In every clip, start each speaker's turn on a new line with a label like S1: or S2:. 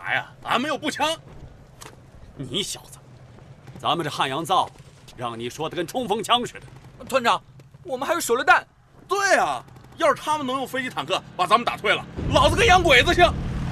S1: 啥呀？俺们又不强。
S2: 你小子，咱们这汉阳造，让你说的跟冲锋枪似的。
S3: 团长，我们还有手榴弹。
S1: 对啊，要是他们能用飞机坦克把咱们打退了，老子跟洋鬼子像。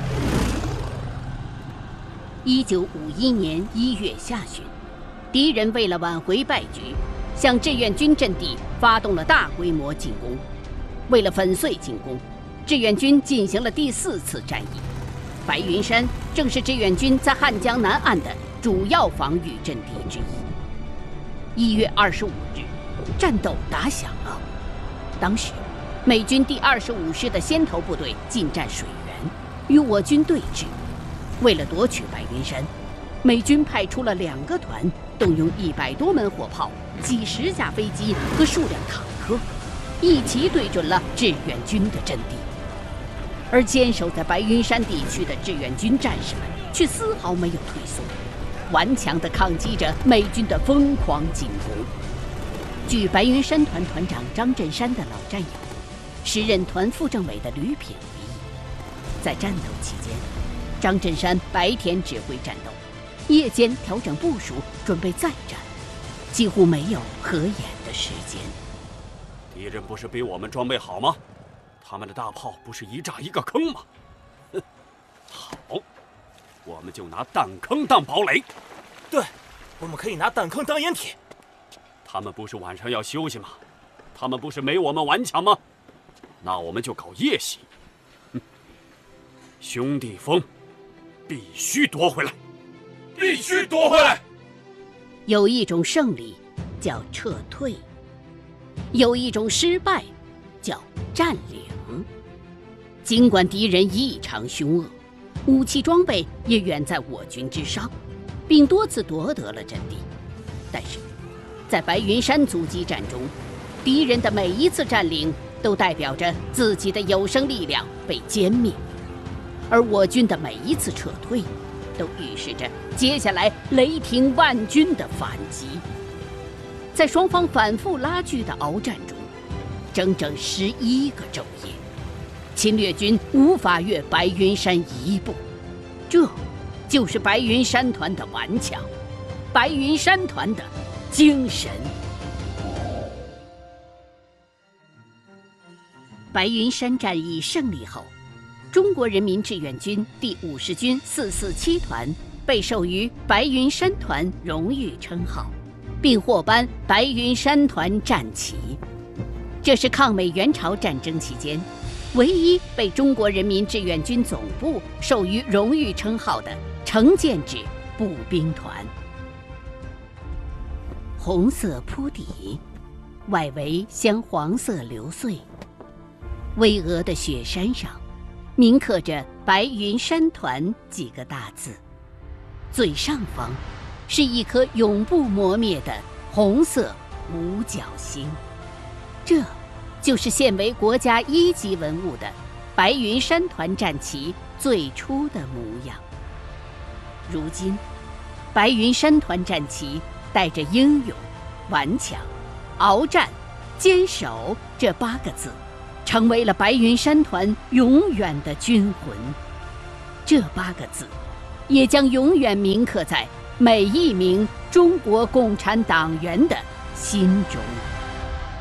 S4: 1951年1月下旬，敌人为了挽回败局，向志愿军阵地发动了大规模进攻。为了粉碎进攻，志愿军进行了第4次战役。白云山正是志愿军在汉江南岸的主要防御阵地之一。1月25日，战斗打响了。当时，美军第25师的先头部队进占水源，与我军对峙。为了夺取白云山，美军派出了2个团，动用100多门火炮、几十架飞机和数辆坦克，一起对准了志愿军的阵地。而坚守在白云山地区的志愿军战士们却丝毫没有退缩，顽强地抗击着美军的疯狂进攻。据白云山团团长张振山的老战友、时任团副政委的吕品回忆，在战斗期间，张振山白天指挥战斗，夜间调整部署，准备再战，几乎没有合眼的时间。
S2: 敌人不是比我们装备好吗？他们的大炮不是一炸一个坑吗？哼，好，我们就拿弹坑当堡垒。
S3: 对，我们可以拿弹坑当掩体。
S2: 他们不是晚上要休息吗？他们不是没我们顽强吗？那我们就搞夜袭。兄弟峰必须夺回来，
S1: 必须夺回来。
S4: 有一种胜利叫撤退，有一种失败叫占领。尽管敌人异常凶恶，武器装备也远在我军之上，并多次夺得了阵地，但是在白云山阻击战中，敌人的每一次占领都代表着自己的有生力量被歼灭，而我军的每一次撤退都预示着接下来雷霆万钧的反击。在双方反复拉锯的鏖战中，整整11个昼夜，侵略军无法越白云山一步。这就是白云山团的顽强，白云山团的精神。白云山战役胜利后，中国人民志愿军第50军447团被授予白云山团荣誉称号，并获颁白云山团战旗。这是抗美援朝战争期间唯一被中国人民志愿军总部授予荣誉称号的成建制步兵团。红色铺底，外围镶黄色流穗，巍峨的雪山上铭刻着白云山团几个大字，最上方是一颗永不磨灭的红色五角星。这就是现为国家1级文物的白云山团战旗最初的模样。如今，白云山团战旗带着英勇、顽强、鏖战、坚守这8个字，成为了白云山团永远的军魂。这8个字，也将永远铭刻在每一名中国共产党员的心中。